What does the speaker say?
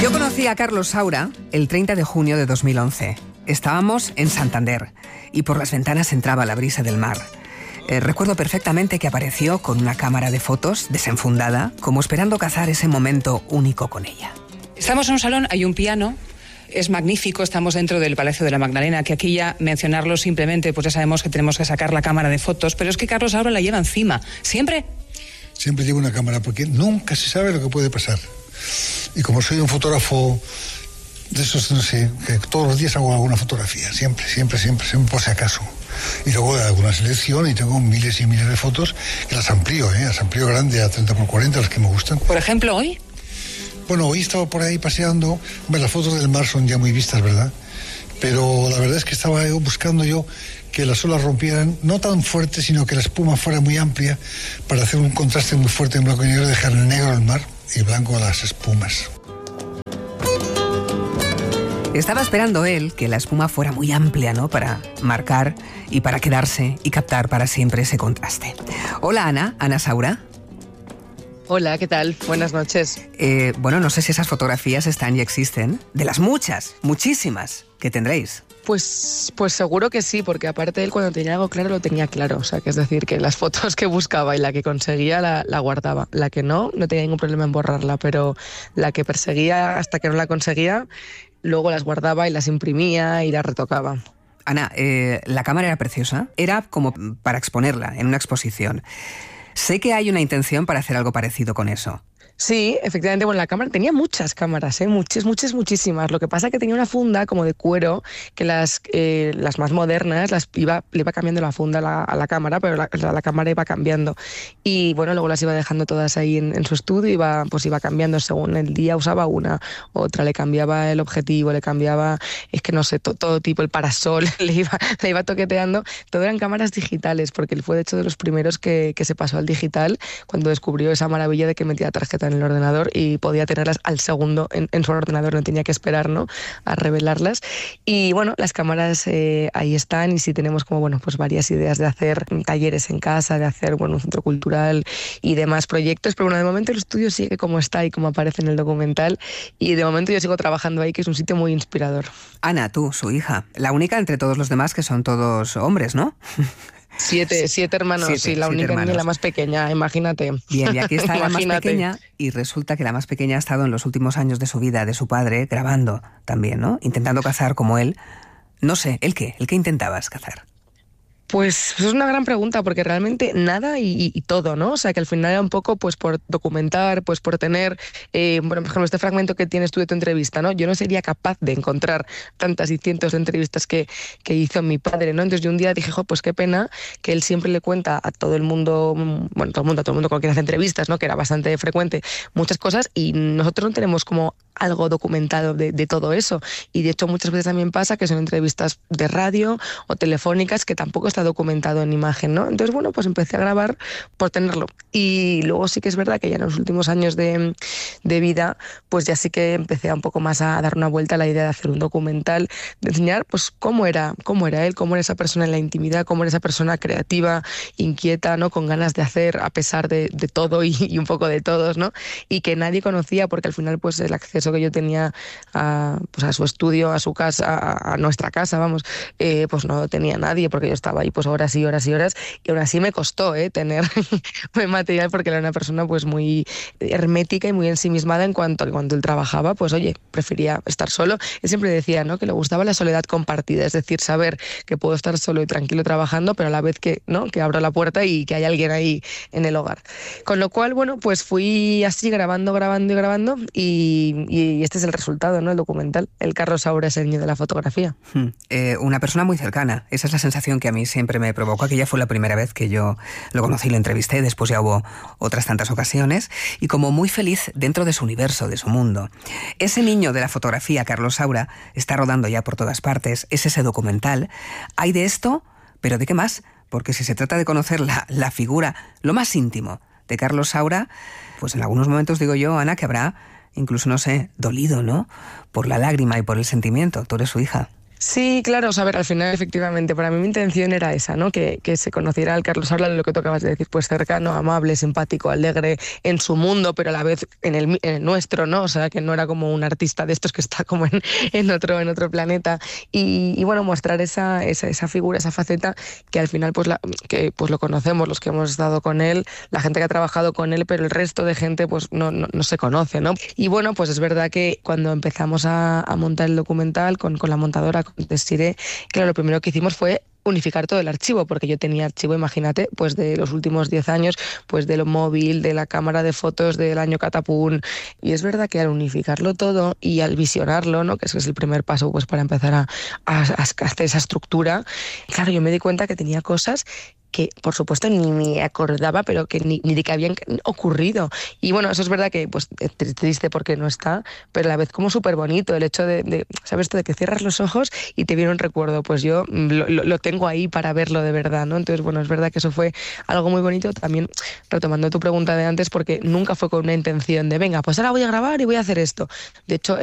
Yo conocí a Carlos Saura el 30 de junio de 2011. Estábamos en Santander y por las ventanas entraba la brisa del mar. Recuerdo perfectamente que apareció con una cámara de fotos desenfundada, como esperando cazar ese momento único con ella. Estamos en un salón, hay un piano, es magnífico, estamos dentro del Palacio de la Magdalena, que aquí ya mencionarlo simplemente, pues ya sabemos que tenemos que sacar la cámara de fotos, pero es que Carlos Saura la lleva encima, ¿siempre? Siempre llevo una cámara porque nunca se sabe lo que puede pasar. Y como soy un fotógrafo de esos, no sé, que todos los días hago alguna fotografía, siempre, por si acaso. Y luego hago una selección y tengo miles y miles de fotos que las amplío, las amplío grande a 30x40, las que me gustan. Por ejemplo, hoy. Bueno, hoy estaba por ahí paseando. Las fotos del mar son ya muy vistas, ¿verdad? Pero la verdad es que estaba buscando yo que las olas rompieran, no tan fuerte, sino que la espuma fuera muy amplia para hacer un contraste muy fuerte en blanco y negro, dejar negro el mar y blanco las espumas. Estaba esperando él que la espuma fuera muy amplia, ¿no? Para marcar y para quedarse y captar para siempre ese contraste. Hola, Ana Saura. Hola, ¿qué tal? Buenas noches. Bueno, no sé si esas fotografías están y existen. De las muchísimas que tendréis. Pues seguro que sí, porque aparte él cuando tenía algo claro lo tenía claro. O sea, que es decir, que las fotos que buscaba y la que conseguía la guardaba. La que no tenía ningún problema en borrarla, pero la que perseguía hasta que no la conseguía, luego las guardaba y las imprimía y las retocaba. Ana, la cámara era preciosa. Era como para exponerla en una exposición. Sé que hay una intención para hacer algo parecido con eso. Sí, efectivamente, bueno, la cámara tenía muchas cámaras, muchísimas. Lo que pasa es que tenía una funda como de cuero que las más modernas le iba cambiando la funda a la cámara, pero la cámara iba cambiando. Y bueno, luego las iba dejando todas ahí en su estudio, iba cambiando según el día, usaba una, otra, le cambiaba el objetivo, le cambiaba, es que no sé, todo tipo, el parasol, le iba toqueteando. Todo eran cámaras digitales, porque él fue de hecho de los primeros que se pasó al digital cuando descubrió esa maravilla de que metía tarjeta en el ordenador y podía tenerlas al segundo en su ordenador, no tenía que esperar, ¿no?, a revelarlas. Y bueno, las cámaras ahí están, y sí tenemos como, bueno, pues varias ideas de hacer talleres en casa, de hacer, bueno, un centro cultural y demás proyectos, pero bueno, de momento el estudio sigue como está y como aparece en el documental, y de momento yo sigo trabajando ahí, que es un sitio muy inspirador. Ana, tú, su hija, la única entre todos los demás que son todos hombres, ¿no? Siete hermanos, sí, la única niña y la más pequeña, imagínate. Bien, y aquí está la más pequeña, y resulta que la más pequeña ha estado en los últimos años de su vida, de su padre, grabando también, ¿no? Intentando cazar como él. No sé, ¿el qué intentabas cazar? Pues es una gran pregunta, porque realmente nada y todo, ¿no? O sea, que al final era un poco pues por documentar, pues por tener, bueno, por ejemplo, este fragmento que tienes tú de tu entrevista, ¿no? Yo no sería capaz de encontrar tantas y cientos de entrevistas que hizo mi padre, ¿no? Entonces yo un día dije, pues qué pena que él siempre le cuenta a todo el mundo, bueno, a todo el mundo con quien hace entrevistas, ¿no?, que era bastante frecuente, muchas cosas, y nosotros no tenemos como algo documentado de todo eso. Y de hecho muchas veces también pasa que son entrevistas de radio o telefónicas que tampoco está documentado en imagen, ¿no? Entonces, bueno, pues empecé a grabar por tenerlo. Y luego sí que es verdad que ya en los últimos años de vida, pues ya sí que empecé un poco más a dar una vuelta a la idea de hacer un documental, de enseñar pues cómo era él, cómo era esa persona en la intimidad, cómo era esa persona creativa, inquieta, ¿no?, con ganas de hacer a pesar de todo y un poco de todos, ¿no? Y que nadie conocía, porque al final pues el acceso que yo tenía a su estudio, a su casa, a nuestra casa, vamos, pues no tenía nadie, porque yo estaba ahí pues horas y horas y horas, y aún así me costó tener material, porque era una persona pues muy hermética y muy ensimismada en cuanto él trabajaba, pues oye, prefería estar solo. Él siempre decía, ¿no?, que le gustaba la soledad compartida, es decir, saber que puedo estar solo y tranquilo trabajando, pero a la vez que, ¿no?, que abro la puerta y que hay alguien ahí en el hogar. Con lo cual, bueno, pues fui así grabando, y este es el resultado, ¿no?, el documental. El Carlos Saura es el niño de la fotografía. Una persona muy cercana. Esa es la sensación que a mí siempre me provocó. Aquella fue la primera vez que yo lo conocí y lo entrevisté. Después ya hubo otras tantas ocasiones. Y como muy feliz dentro de su universo, de su mundo. Ese niño de la fotografía, Carlos Saura, está rodando ya por todas partes. Es ese documental. Hay de esto, pero ¿de qué más? Porque si se trata de conocer la figura, lo más íntimo de Carlos Saura, pues en algunos momentos digo yo, Ana, que habrá incluso, no sé, dolido, ¿no?, por la lágrima y por el sentimiento. Tú eres su hija. Sí, claro, o sea, a ver, al final efectivamente para mí mi intención era esa, ¿no? Que se conociera al Carlos Saura, lo que tú acabas de decir, pues cercano, amable, simpático, alegre en su mundo, pero a la vez en el nuestro, ¿no? O sea, que no era como un artista de estos que está como en otro planeta y bueno, mostrar esa figura, esa faceta que al final pues lo conocemos, los que hemos estado con él, la gente que ha trabajado con él, pero el resto de gente pues no se conoce, ¿no? Y bueno, pues es verdad que cuando empezamos a montar el documental con la montadora, con Desiree, claro, lo primero que hicimos fue unificar todo el archivo, porque yo tenía archivo, imagínate, pues de los últimos 10 años, pues de lo móvil, de la cámara de fotos del año Catapún, y es verdad que al unificarlo todo y al visionarlo, ¿no? Que ese es el primer paso pues para empezar a hacer esa estructura, claro, yo me di cuenta que tenía cosas que por supuesto ni me acordaba, pero que ni de que habían ocurrido. Y bueno, eso es verdad que pues es triste porque no está, pero a la vez como súper bonito el hecho de ¿sabes esto? De que cierras los ojos y te viene un recuerdo. Pues yo lo tengo ahí para verlo de verdad, ¿no? Entonces, bueno, es verdad que eso fue algo muy bonito. También retomando tu pregunta de antes, porque nunca fue con una intención de venga, pues ahora voy a grabar y voy a hacer esto. De hecho,